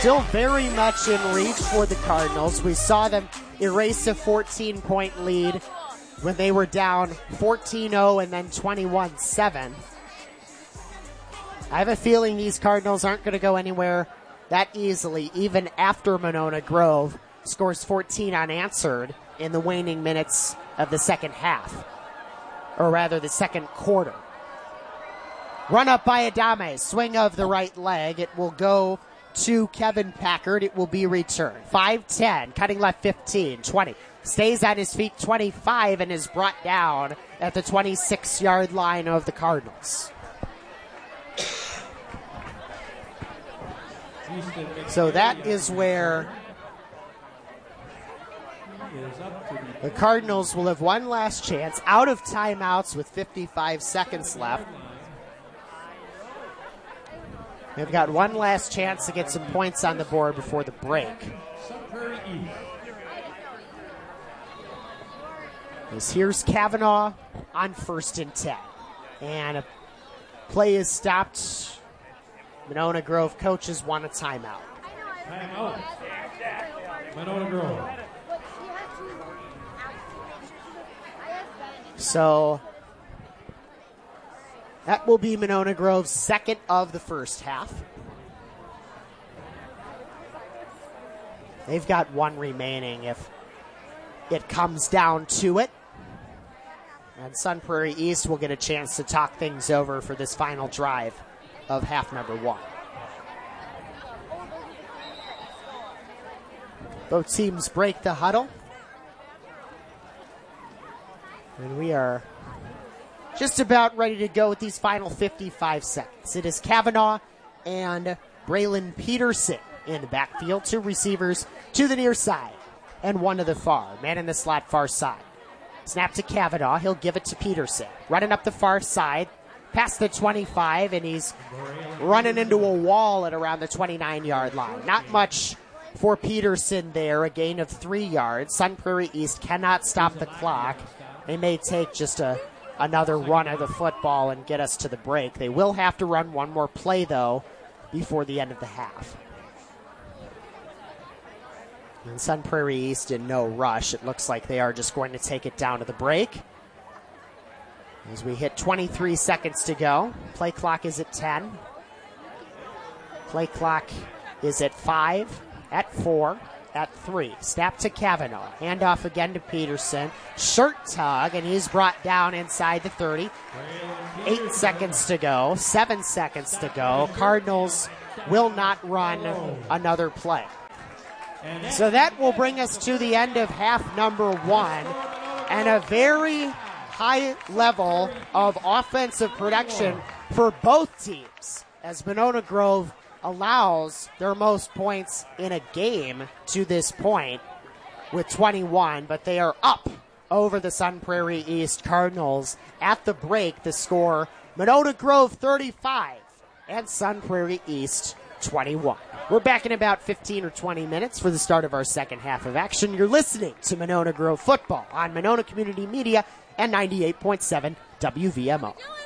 still very much in reach for the Cardinals. We saw them erase a 14-point lead when they were down 14-0 and then 21-7. I have a feeling these Cardinals aren't going to go anywhere that easily, even after Monona Grove scores 14 unanswered in the waning minutes of the second half, or rather the second quarter. Run up by Adame, swing of the right leg. It will go to Kevin Packard. It will be returned. 5-10, cutting left 15, 20. Stays on his feet 25 and is brought down at the 26-yard line of the Cardinals. So that is where the Cardinals will have one last chance out of timeouts with 55 seconds left. They've got one last chance to get some points on the board before the break. Here's Kavanaugh on 1st and 10. And a play is stopped. Monona Grove coaches want a timeout. Timeout. Monona Grove. So that will be Monona Grove's second of the first half. They've got one remaining if it comes down to it. And Sun Prairie East will get a chance to talk things over for this final drive of half number one. Both teams break the huddle. And we are just about ready to go with these final 55 seconds. It is Kavanaugh and Braylon Peterson in the backfield. Two receivers to the near side and one to the far. Man in the slot far side. Snap to Kavanaugh. He'll give it to Peterson. Running up the far side. Past the 25, and he's running into a wall at around the 29-yard line. Not much for Peterson there, a gain of 3 yards. Sun Prairie East cannot stop the clock. They may take just another run of the football and get us to the break. They will have to run one more play, though, before the end of the half. And Sun Prairie East in no rush. It looks like they are just going to take it down to the break. As we hit 23 seconds to go. Play clock is at 10. Play clock is at 5, at 4, at 3. Snap to Kavanaugh. Handoff again to Peterson. Shirt tug, and he's brought down inside the 30. 8 seconds to go. 7 seconds to go. Cardinals will not run another play. So that will bring us to the end of half number one. And a very high level of offensive production for both teams as Monona Grove allows their most points in a game to this point with 21, but they are up over the Sun Prairie East Cardinals at the break. The score, Monona Grove 35 and Sun Prairie East 21. We're back in about 15 or 20 minutes for the start of our second half of action. You're listening to Monona Grove football on Monona Community Media and 98.7 WVMO.